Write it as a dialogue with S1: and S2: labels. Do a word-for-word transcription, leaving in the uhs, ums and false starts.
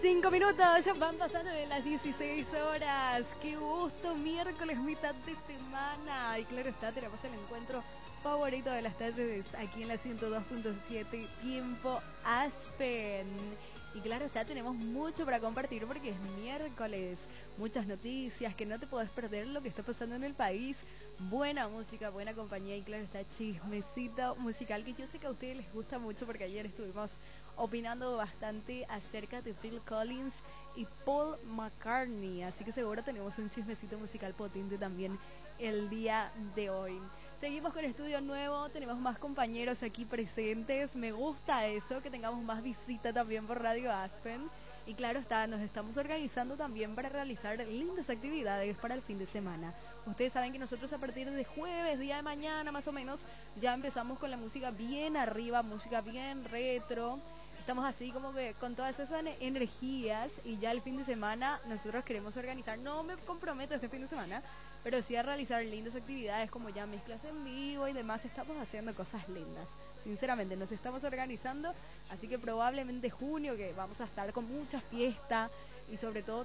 S1: Cinco minutos, ya van pasando de las dieciséis horas. Qué gusto, miércoles, mitad de semana. Y claro está, tenemos el encuentro favorito de las tardes aquí en la ciento dos punto siete, Tiempo Aspen. Y claro está, tenemos mucho para compartir porque es miércoles. Muchas noticias, que no te podés perder lo que está pasando en el país. Buena música, buena compañía y claro está, chismecito musical que yo sé que a ustedes les gusta mucho porque ayer estuvimos opinando bastante acerca de Phil Collins y Paul McCartney. Así que seguro tenemos un chismecito musical potente también el día de hoy. Seguimos con estudio nuevo, tenemos más compañeros aquí presentes. Me gusta eso, que tengamos más visita también por Radio Aspen. Y claro está, nos estamos organizando también para realizar lindas actividades para el fin de semana. Ustedes saben que nosotros a partir de jueves, día de mañana más o menos, ya empezamos con la música bien arriba, música bien retro. Estamos así como que con todas esas energías y ya el fin de semana nosotros queremos organizar, no me comprometo este fin de semana, pero sí a realizar lindas actividades como ya mezclas en vivo y demás. Estamos haciendo cosas lindas, sinceramente nos estamos organizando, así que probablemente junio que vamos a estar con mucha fiesta y sobre todo